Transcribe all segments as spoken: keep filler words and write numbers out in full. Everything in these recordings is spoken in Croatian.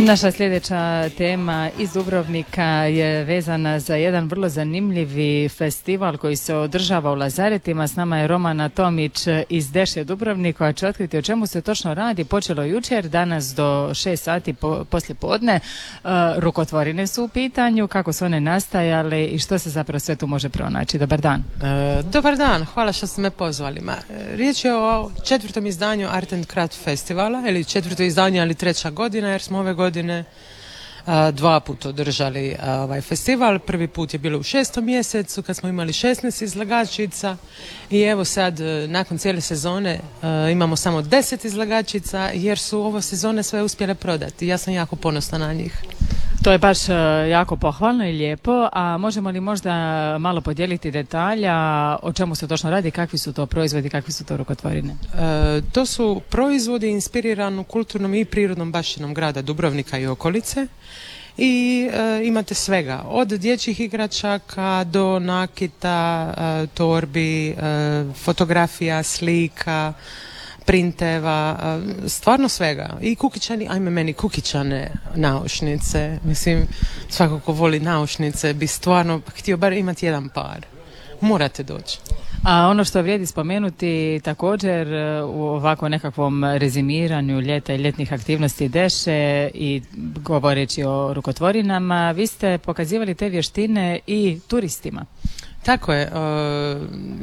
Naša sljedeća tema iz Dubrovnika je vezana za jedan vrlo zanimljivi festival koji se održava u Lazaretima. S nama je Romana Tomić iz Deše Dubrovnik koja će otkriti o čemu se točno radi. Počelo jučer, danas do šest sati po, poslije podne. Uh, rukotvorine su u pitanju, kako su one nastajale i što se zapravo sve tu može pronaći. Dobar dan. E, dobar dan, hvala što ste me pozvali. Ma, riječ je o četvrtom izdanju Art and Craft festivala, ili četvrto izdanje, ali treća godina, jer smo ove godine a, dva puta održali a, ovaj festival. Prvi put je bilo u šestom mjesecu kad smo imali šesnaest izlagačica i evo sad nakon cijele sezone a, imamo samo deset izlagačica jer su ovo sezone sve uspjele prodati. Ja sam jako ponosna na njih. To je baš jako pohvalno i lijepo, a možemo li možda malo podijeliti detalja o čemu se točno radi, kakvi su to proizvodi, kakvi su to rukotvorine? E, to su proizvodi inspirirani kulturnom i prirodnom baštinom grada Dubrovnika i okolice i e, imate svega, od dječjih igračaka do nakita, e, torbi, e, fotografija, slika, printeva, stvarno svega. I kukičani, ajme meni kukičane naušnice. Mislim, svako ko voli naušnice bi stvarno htio bar imati jedan par. Morate doći. A ono što vrijedi spomenuti također u ovako nekakvom rezimiranju ljeta i ljetnih aktivnosti Deše i govoreći o rukotvorinama, vi ste pokazivali te vještine i turistima. Tako je, uh,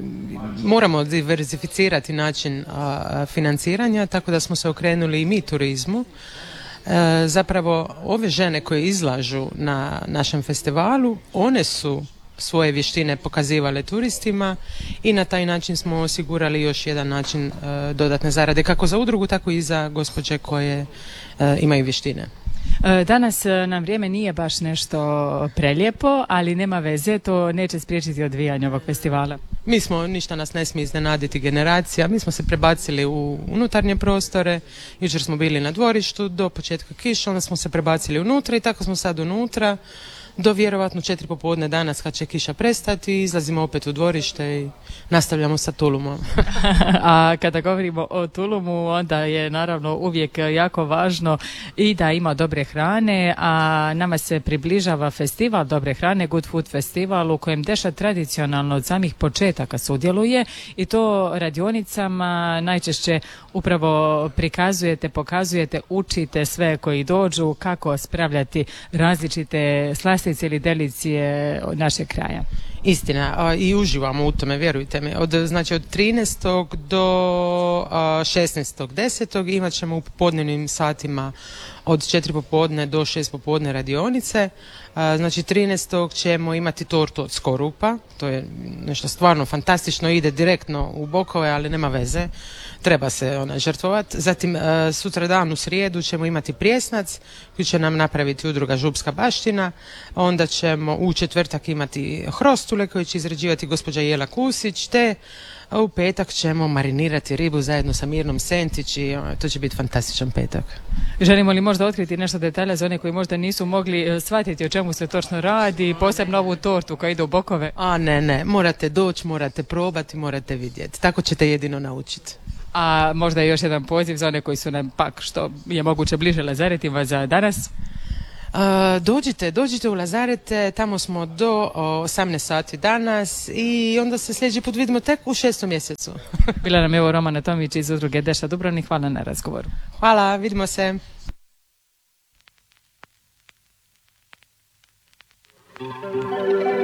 moramo diversificirati način uh, financiranja, tako da smo se okrenuli i mi turizmu. Uh, zapravo ove žene koje izlažu na našem festivalu, one su svoje vještine pokazivale turistima i na taj način smo osigurali još jedan način uh, dodatne zarade, kako za udrugu, tako i za gospođe koje uh, imaju vještine. Danas nam vrijeme nije baš nešto prelijepo, ali nema veze, to neće spriječiti odvijanje ovog festivala. Mi smo, ništa nas ne smije iznenaditi generacija, mi smo se prebacili u unutarnje prostore, jučer smo bili na dvorištu do početka kiša, onda smo se prebacili unutra i tako smo sad unutra do vjerovatno četiri popodne danas kad će kiša prestati, izlazimo opet u dvorište i nastavljamo sa tulumom. A kada govorimo o tulumu, onda je naravno uvijek jako važno i da ima dobre hrane, a nama se približava festival dobre hrane, Good Food Festival, u kojem Deša tradicionalno od samih početaka sudjeluje i to radionicama najčešće upravo prikazujete, pokazujete, učite sve koji dođu kako spravljati različite slastice ili delicije našeg kraja. Istina, a, i uživamo u tome, vjerujte mi. Od, znači od trinaestog do šesnaestog desetog imat ćemo u popodnevnim satima od četiri popodne do šest popodne radionice. A, znači trinaestog ćemo imati tortu od skorupa, to je nešto stvarno fantastično, ide direktno u bokove, ali nema veze, treba se ona žrtvovati. Zatim a, sutra dan u srijedu ćemo imati prijesnac koji će nam napraviti udruga Župska baština, onda ćemo u četvrtak imati hrostule koje će izrađivati gospođa Jela Kusić, te u petak ćemo marinirati ribu zajedno sa Mirnom Sentić i to će biti fantastičan petak. Želimo li možda otkriti nešto detalja za one koji možda nisu mogli shvatiti o čemu se točno radi, posebno ovu tortu koja ide u bokove? A ne, ne, morate doći, morate probati, morate vidjeti. Tako ćete jedino naučiti. A možda još jedan poziv za one koji su nam pak što je moguće bliže Lazaretima za danas? Uh, dođite, dođite u Lazarete, tamo smo do osamnaest sati danas i onda se sljedeći put vidimo tek u šestom mjesecu. Bila nam je ovo Romana Tomić iz udruge Deša Dubrovnik, hvala na razgovoru. Hvala, vidimo se. Thank you.